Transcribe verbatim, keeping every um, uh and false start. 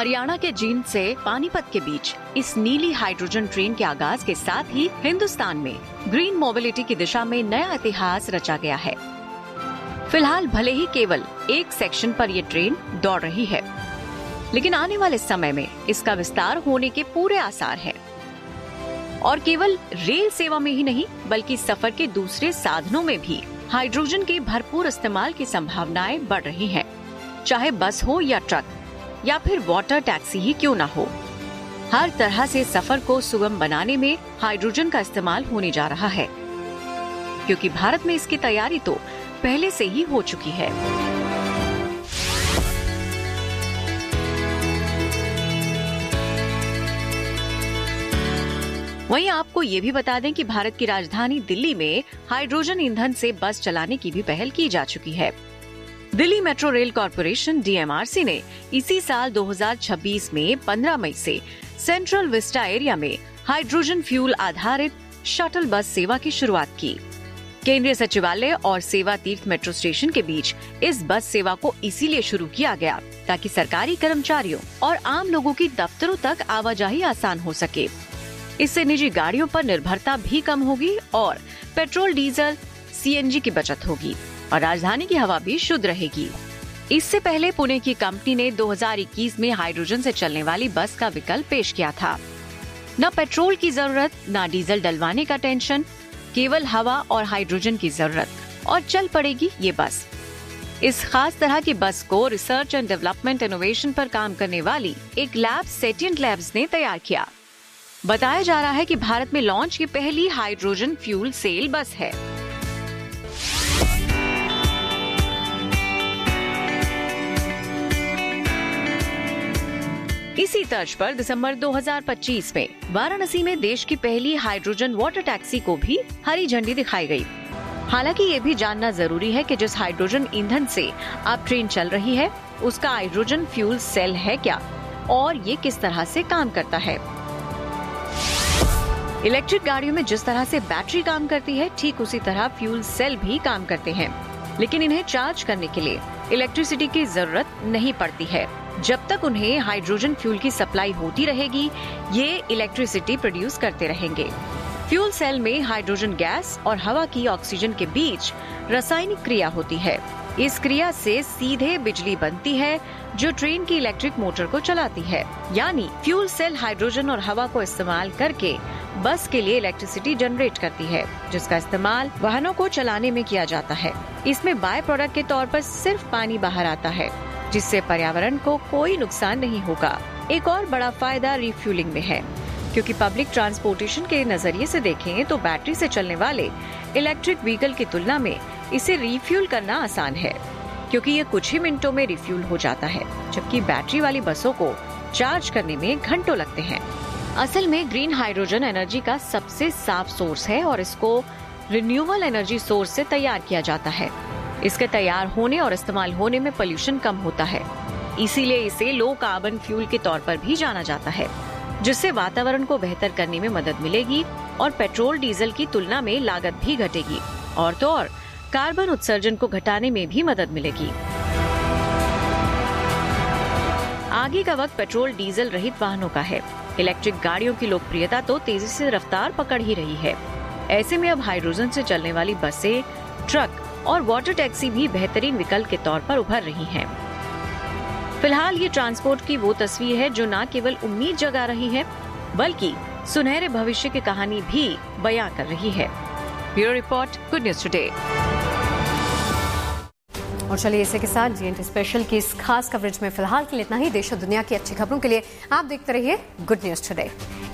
हरियाणा के जींद से पानीपत के बीच इस नीली हाइड्रोजन ट्रेन के आगाज के साथ ही हिंदुस्तान में ग्रीन मोबिलिटी की दिशा में नया इतिहास रचा गया है। फिलहाल भले ही केवल एक सेक्शन पर ये ट्रेन दौड़ रही है, लेकिन आने वाले समय में इसका विस्तार होने के पूरे आसार हैं। और केवल रेल सेवा में ही नहीं, बल्कि सफर के दूसरे साधनों में भी हाइड्रोजन के भरपूर इस्तेमाल की संभावनाएं बढ़ रही हैं। चाहे बस हो या ट्रक या फिर वाटर टैक्सी ही क्यों ना हो, हर तरह से सफर को सुगम बनाने में हाइड्रोजन का इस्तेमाल होने जा रहा है, क्योंकि भारत में इसकी तैयारी तो पहले से ही हो चुकी है। वहीं आपको ये भी बता दें कि भारत की राजधानी दिल्ली में हाइड्रोजन ईंधन से बस चलाने की भी पहल की जा चुकी है। Delhi metro rail corporation D M R C ने इसी साल दो हज़ार छब्बीस में पंद्रह मई से सेंट्रल विस्टा एरिया में हाइड्रोजन फ्यूल आधारित शटल बस सेवा की शुरुआत की। केंद्रीय सचिवालय और सेवा तीर्थ मेट्रो स्टेशन के बीच इस बस सेवा को इसीलिए शुरू किया गया ताकि सरकारी कर्मचारियों और आम लोगों की दफ्तरों तक आवाजाही आसान हो सके। इससे निजी गाड़ियों पर निर्भरता भी कम होगी और petrol, diesel, C N G की बचत होगी और राजधानी की हवा भी शुद्ध रहेगी। इससे पहले पुणे की कंपनी ने दो हज़ार इक्कीस में हाइड्रोजन से चलने वाली बस का विकल्प पेश किया था। न पेट्रोल की जरूरत, न डीजल डलवाने का टेंशन, केवल हवा और हाइड्रोजन की जरूरत और चल पड़ेगी ये बस। इस खास तरह की बस को रिसर्च एंड डेवलपमेंट इनोवेशन पर काम करने वाली एक लैब सेटिएंट लैब्स ने तैयार किया। बताया जा रहा है कि भारत में लॉन्च की पहली हाइड्रोजन फ्यूल सेल बस है। इसी तर्ज पर दिसंबर दो हज़ार पच्चीस में वाराणसी में देश की पहली हाइड्रोजन वाटर टैक्सी को भी हरी झंडी दिखाई गई। हालांकि ये भी जानना जरूरी है कि जिस हाइड्रोजन ईंधन से अब ट्रेन चल रही है, उसका हाइड्रोजन फ्यूल सेल है क्या और ये किस तरह से काम करता है। इलेक्ट्रिक गाड़ियों में जिस तरह से बैटरी काम करती है, ठीक उसी तरह फ्यूल सेल भी काम करते हैं, लेकिन इन्हें चार्ज करने के लिए इलेक्ट्रिसिटी की जरूरत नहीं पड़ती है। जब तक उन्हें हाइड्रोजन फ्यूल की सप्लाई होती रहेगी, ये इलेक्ट्रिसिटी प्रोड्यूस करते रहेंगे। फ्यूल सेल में हाइड्रोजन गैस और हवा की ऑक्सीजन के बीच रासायनिक क्रिया होती है। इस क्रिया से सीधे बिजली बनती है जो ट्रेन की इलेक्ट्रिक मोटर को चलाती है। यानी फ्यूल सेल हाइड्रोजन और हवा को इस्तेमाल करके बस के लिए इलेक्ट्रिसिटी जनरेट करती है, जिसका इस्तेमाल वाहनों को चलाने में किया जाता है। इसमें बाय प्रोडक्ट के तौर पर सिर्फ पानी बाहर आता है, जिससे पर्यावरण को कोई नुकसान नहीं होगा। एक और बड़ा फायदा रिफ्यूलिंग में है, क्योंकि पब्लिक ट्रांसपोर्टेशन के नजरिए से देखें तो बैटरी से चलने वाले इलेक्ट्रिक व्हीकल की तुलना में इसे रिफ्यूल करना आसान है, क्योंकि ये कुछ ही मिनटों में रिफ्यूल हो जाता है, जबकि बैटरी वाली बसों को चार्ज करने में घंटों लगते हैं। असल में ग्रीन हाइड्रोजन एनर्जी का सबसे साफ सोर्स है और इसको रिन्यूएबल एनर्जी सोर्स से तैयार किया जाता है। इसके तैयार होने और इस्तेमाल होने में पोल्यूशन कम होता है, इसीलिए इसे लो कार्बन फ्यूल के तौर पर भी जाना जाता है, जिससे वातावरण को बेहतर करने में मदद मिलेगी और पेट्रोल, डीजल की तुलना में लागत भी घटेगी और तो और कार्बन उत्सर्जन को घटाने में भी मदद मिलेगी। आगे का वक्त पेट्रोल, डीजल रहित वाहनों का है। इलेक्ट्रिक गाड़ियों की लोकप्रियता तो तेजी से रफ्तार पकड़ ही रही है। ऐसे में अब हाइड्रोजन से चलने वाली बसें, ट्रक और वाटर टैक्सी भी बेहतरीन विकल्प के तौर पर उभर रही हैं। फिलहाल ये ट्रांसपोर्ट की वो तस्वीर है जो न केवल उम्मीद जगा रही है, बल्कि सुनहरे भविष्य की कहानी भी बयां कर रही है। Bureau report, good news today. और चलिए इसी के साथ जी एन टी स्पेशल की इस खास कवरेज में फिलहाल के लिए इतना ही। देश और दुनिया की अच्छी खबरों के लिए आप देखते रहिए गुड न्यूज टुडे।